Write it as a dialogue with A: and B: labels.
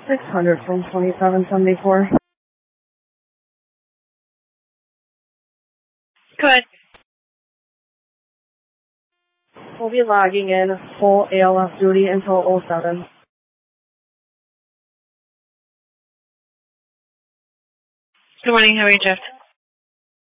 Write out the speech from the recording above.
A: 600 from 2774.
B: Go ahead.
A: We'll be logging in full ALF duty until 07.
B: Good morning. How are you, Jeff?